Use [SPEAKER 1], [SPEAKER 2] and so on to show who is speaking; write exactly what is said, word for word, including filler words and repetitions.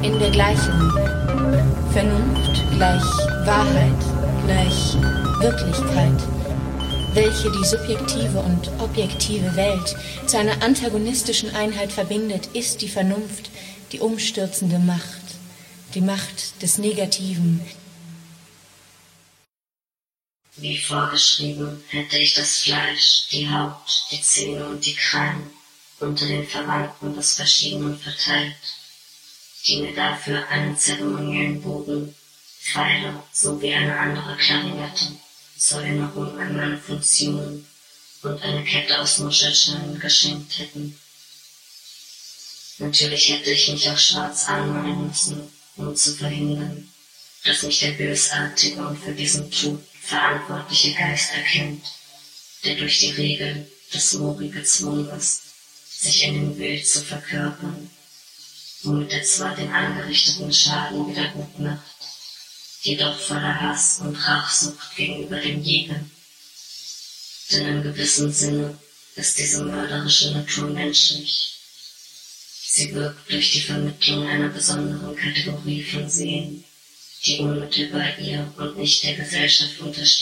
[SPEAKER 1] in der Gleichung. Vernunft gleich Wahrheit gleich Wirklichkeit, welche die subjektive und objektive Welt zu einer antagonistischen Einheit verbindet, ist die Vernunft die umstürzende Macht, die Macht des Negativen.
[SPEAKER 2] Wie vorgeschrieben hätte ich das Fleisch, die Haut, die Zähne und die Krallen unter den Verwandten des Verschiedenen verteilt, die mir dafür einen zeremoniellen Bogen, Pfeile sowie eine andere Klarinette zur Erinnerung an meine Funktionen und eine Kette aus Muschelschalen geschenkt hätten. Natürlich hätte ich mich auch schwarz anmalen müssen, um zu verhindern, dass mich der bösartige und für diesen Tod verantwortliche Geist erkennt, der durch die Regeln des Mori gezwungen ist, sich in dem Bild zu verkörpern, womit er zwar den angerichteten Schaden wieder gut macht, jedoch voller Hass und Rachsucht gegenüber dem Jäger. Denn im gewissen Sinne ist diese mörderische Natur menschlich. Sie wirkt durch die Vermittlung einer besonderen Kategorie von Seelen, die unmittelbar ihr und nicht der Gesellschaft untersteht.